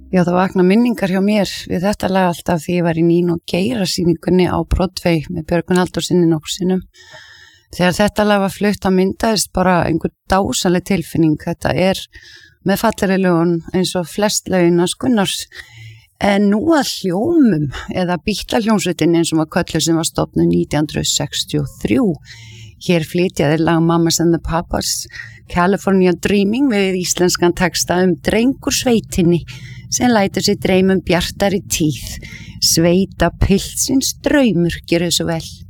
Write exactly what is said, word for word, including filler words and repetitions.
Já, það vakna minningar hjá mér við þetta lag alltaf því ég var í Nínu og Geira sýningunni á Broadway með Björgvin Halldórsinni nokkur sinnum. Þegar þetta lag var flutt að myndaðist bara einhver dásaleg tilfinning. Þetta er með fallegri lögun eins og flest lögin hans Gunnars. En nú að hljómum eða Bítlahljómsveitin eins og var kölluð sem var stofnuð nítján hundruð sextíu og þrjú. Hér flytjaði lag Mamas and the Papas California Dreaming við íslenskan texta um drengur sveitinni sem lætur sér dreymum bjartari tíð. Sveita piltsins draumur, gjörðu svo vel.